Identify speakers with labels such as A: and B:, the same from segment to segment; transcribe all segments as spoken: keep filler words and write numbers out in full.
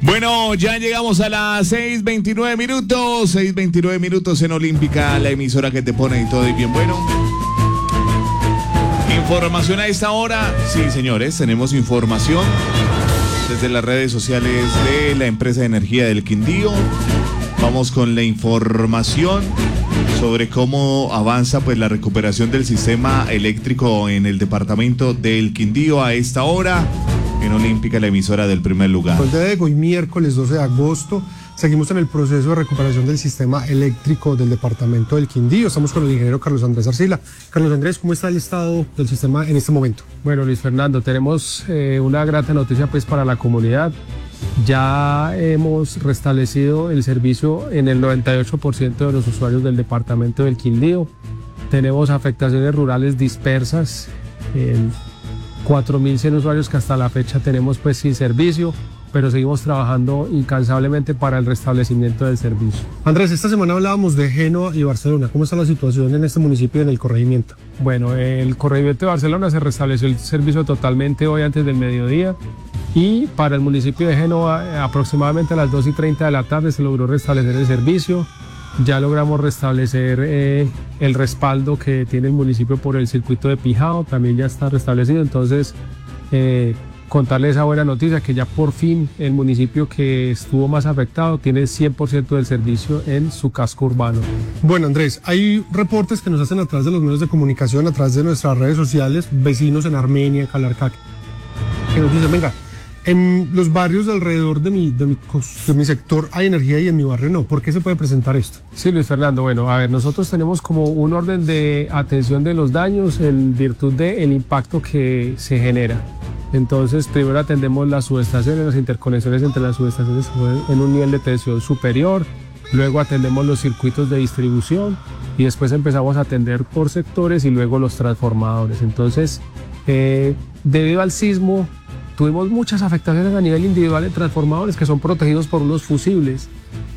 A: Bueno, ya llegamos a las seis veintinueve minutos, seis veintinueve minutos en Olímpica, la emisora que te pone y todo y bien bueno. Información a esta hora, sí señores, tenemos información desde las redes sociales de la empresa de energía del Quindío. Vamos con la información sobre cómo avanza pues la recuperación del sistema eléctrico en el departamento del Quindío a esta hora. En Olímpica, la emisora del primer lugar.
B: El día de hoy, miércoles doce de agosto, seguimos en el proceso de recuperación del sistema eléctrico del departamento del Quindío. Estamos con el ingeniero Carlos Andrés Arcila. Carlos Andrés, ¿cómo está el estado del sistema en este momento?
C: Bueno, Luis Fernando, tenemos eh, una grata noticia pues para la comunidad. Ya hemos restablecido el servicio en el noventa y ocho por ciento de los usuarios del departamento del Quindío. Tenemos afectaciones rurales dispersas en cuatro mil cien usuarios que hasta la fecha tenemos pues sin servicio, pero seguimos trabajando incansablemente para el restablecimiento del servicio.
B: Andrés, esta semana hablábamos de Génova y Barcelona. ¿Cómo está la situación en este municipio y en el corregimiento?
C: Bueno, el corregimiento de Barcelona se restableció el servicio totalmente hoy antes del mediodía, y para el municipio de Génova aproximadamente a las dos y treinta de la tarde se logró restablecer el servicio. Ya logramos restablecer eh, el respaldo que tiene el municipio por el circuito de Pijao, también ya está restablecido. Entonces, eh, contarles esa buena noticia que ya por fin el municipio que estuvo más afectado tiene cien por ciento del servicio en su casco urbano.
B: Bueno, Andrés, hay reportes que nos hacen a través de los medios de comunicación, a través de nuestras redes sociales, vecinos en Armenia, en Calarcá, que nos dicen, venga, en los barrios de alrededor de mi, de, mi, de mi sector hay energía y en mi barrio no. ¿Por qué se puede presentar esto?
C: Sí, Luis Fernando, bueno, a ver, nosotros tenemos como un orden de atención de los daños en virtud del impacto que se genera. Entonces, primero atendemos las subestaciones, las interconexiones entre las subestaciones en un nivel de tensión superior, luego atendemos los circuitos de distribución y después empezamos a atender por sectores y luego los transformadores. Entonces, eh, debido al sismo, tuvimos muchas afectaciones a nivel individual de transformadores que son protegidos por unos fusibles.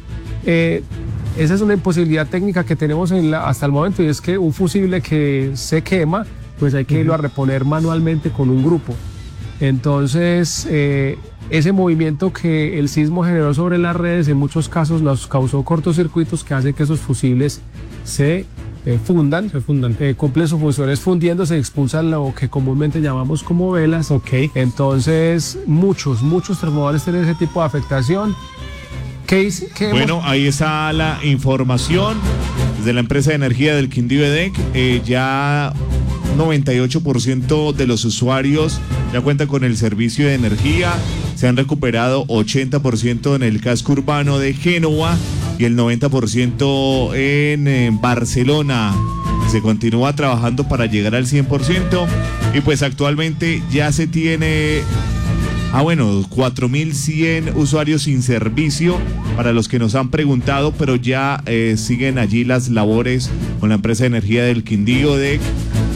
C: Eh, esa es una imposibilidad técnica que tenemos en la, hasta el momento, y es que un fusible que se quema, pues hay que irlo a reponer manualmente con un grupo. Entonces, eh, ese movimiento que el sismo generó sobre las redes en muchos casos nos causó cortocircuitos que hace que esos fusibles se Eh, fundan,
B: se fundan.
C: Eh, cumplen sus funciones fundiendo, se expulsan lo que comúnmente llamamos como velas.
B: Okay.
C: Entonces, muchos, muchos transformadores tienen ese tipo de afectación. ¿Qué, qué
A: bueno,
C: hemos...
A: ahí está la información desde la empresa de energía del Quindío E D E C. Eh, ya noventa y ocho por ciento de los usuarios ya cuentan con el servicio de energía. Se han recuperado ochenta por ciento en el casco urbano de Génova y el noventa por ciento en, en Barcelona. Se continúa trabajando para llegar al cien por ciento y pues actualmente ya se tiene, ah bueno, cuatro mil cien usuarios sin servicio para los que nos han preguntado, pero ya eh, siguen allí las labores con la empresa de energía del Quindío E D E C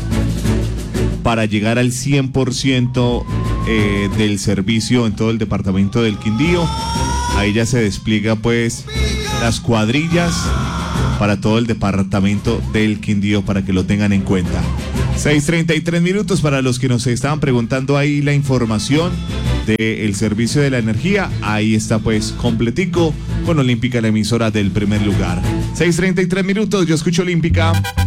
A: para llegar al cien por ciento eh, del servicio en todo el departamento del Quindío. Ahí ya se despliega pues las cuadrillas para todo el departamento del Quindío para que lo tengan en cuenta. seis treinta y tres minutos para los que nos estaban preguntando ahí la información del servicio de la energía. Ahí está pues completico con Olímpica, la emisora del primer lugar. seis treinta y tres minutos, yo escucho Olímpica.